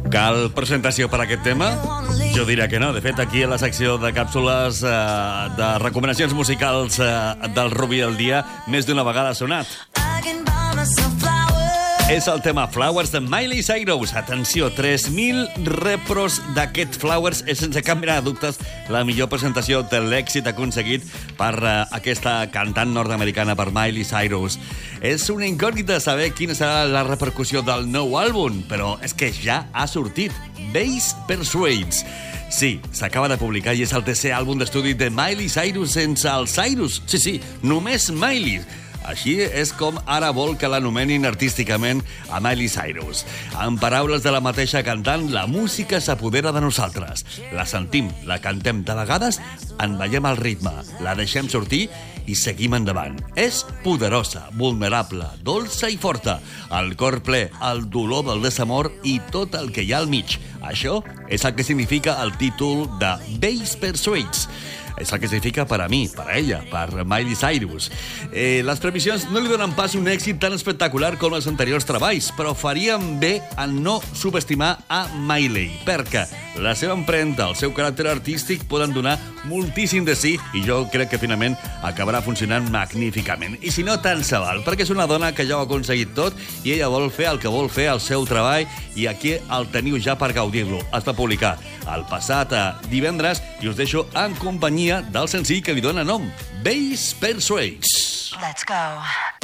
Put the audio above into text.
Cal presentació per a aquest tema? Jo diria que no. De fet, aquí a la secció de càpsules de recomanacions musicals del Rubí al dia, més d'una vegada ha sonat. És el tema Flowers de Miley Cyrus. Atenció, 3.000 repros d'aquest Flowers és, sense cap mena de dubtes, la millor presentació de l'èxit aconseguit per aquesta cantant nord-americana, per Miley Cyrus. És una incògnita saber quina serà la repercussió del nou àlbum, però és que ja ha sortit. Bass Persuades. Sí, s'acaba de publicar i és el tercer àlbum d'estudi de Miley Cyrus sense el Cyrus. Sí, només Miley. Així és com ara vol que l'anomenin artísticament a Miley Cyrus. En paraules de la mateixa cantant, la música s'apodera de nosaltres. La sentim, la cantem, de vegades en veiem el ritme, la deixem sortir i seguim endavant. És poderosa, vulnerable, dolça i forta. El cor ple, el dolor del desamor i tot el que hi ha al mig. Això és el que significa el títol de Bass Persuades. És el que significa per a mi, per a ella, per Miley Cyrus. Les previsions no li donen pas un èxit tan espectacular com els anteriors treballs, però faríem bé en no subestimar a Miley, perquè la seva empremta, el seu caràcter artístic poden donar moltíssim de sí i jo crec que finalment acabarà funcionant magníficament. I si no, tant se val, perquè és una dona que ja ho ha aconseguit tot i ella vol fer el que vol fer, el seu treball, i aquí el teniu ja per gaudir-lo. Es va publicar el passat divendres i us deixo en companyia del senzill que li dona nom, Bass Persuades. Let's go.